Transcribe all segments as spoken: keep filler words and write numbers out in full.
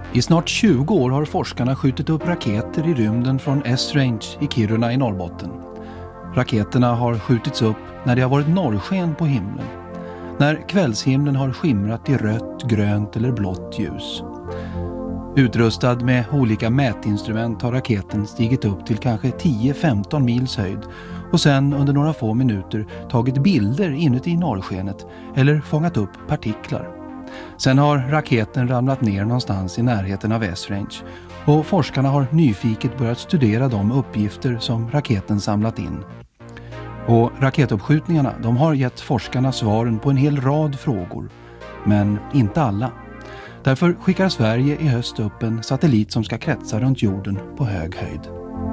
I snart tjugo år har forskarna skjutit upp raketer i rymden från S-Range i Kiruna i Norrbotten. Raketerna har skjutits upp när det har varit norrsken på himlen. När kvällshimlen har skimrat i rött, grönt eller blått ljus. Utrustad med olika mätinstrument har raketen stigit upp till kanske tio till femton mils höjd och sen under några få minuter tagit bilder inuti norrskenet eller fångat upp partiklar. Sen har raketen ramlat ner någonstans i närheten av S-Range och forskarna har nyfiket börjat studera de uppgifter som raketen samlat in. Och raketuppskjutningarna, de har gett forskarna svaren på en hel rad frågor, men inte alla. Därför skickar Sverige i höst upp en satellit som ska kretsa runt jorden på hög höjd.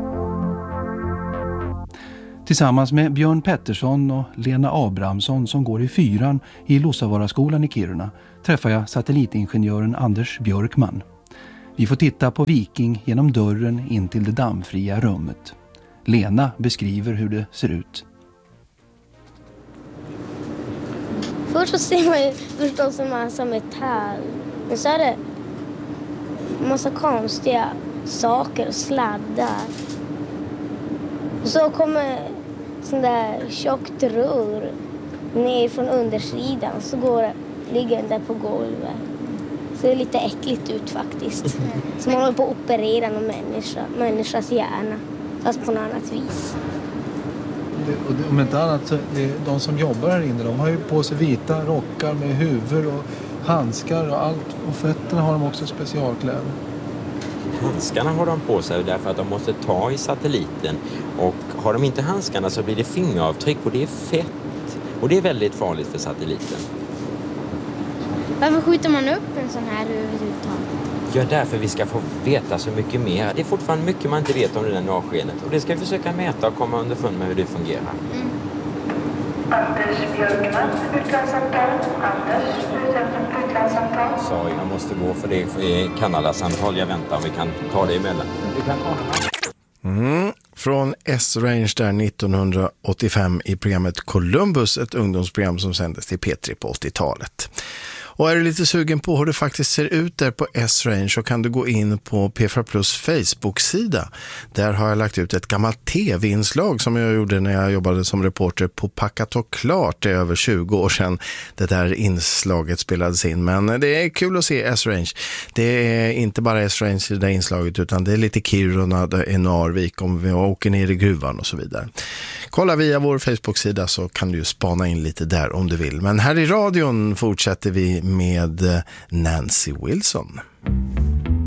Tillsammans med Björn Pettersson och Lena Abrahamsson som går i fyran i Lussavaaraskolan i Kiruna träffar jag satellitingenjören Anders Björkman. Vi får titta på Viking genom dörren in till det dammfria rummet. Lena beskriver hur det ser ut. Först så ser man ju förstås en massa metall. Men så är det en massa konstiga saker och sladdar. Och så kommer sån där tjockt rör ner från undersidan. Så går det, ligger den där på golvet. Så det är lite äckligt ut faktiskt. Så man håller på att operera någon människa, människas hjärna. Fast på något annat vis. Det, och det, om inte annat så det, de som jobbar här inne, de har ju på sig vita rockar med huvud och handskar och allt. Och fötterna har de också specialkläder. Handskarna har de på sig därför att de måste ta i satelliten. Och har de inte handskarna så blir det fingeravtryck och det är fett. Och det är väldigt farligt för satelliten. Varför skjuter man upp en sån här överhuvudtaget? Ja, därför vi ska få veta så mycket mer. Det är fortfarande mycket man inte vet om det där norrskenet. Och det ska vi försöka mäta och komma underfund med hur det fungerar. Mm. Anders Björkman, utlandssamtal. Anders, utlandssamtal. Så jag måste gå för det är Kanada-samtal. Jag väntar om vi kan ta det emellan. Vi kan ta det. Mm. Från S-Range där nittonhundraåttiofem i programmet Columbus, ett ungdomsprogram som sändes till P tre på åttiotalet. Och är du lite sugen på hur det faktiskt ser ut där på S-Range så kan du gå in på P fyra Plus Facebook-sida. Där har jag lagt ut ett gammalt tv-inslag som jag gjorde när jag jobbade som reporter på Packat och Klart. Det är över tjugo år sedan det där inslaget spelades in. Men det är kul att se S-Range. Det är inte bara S-Range i det där inslaget utan det är lite Kiruna, det är Narvik om vi åker ner i gruvan och så vidare. Kolla via vår Facebook-sida så kan du ju spana in lite där om du vill. Men här i radion fortsätter vi med Nancy Wilson.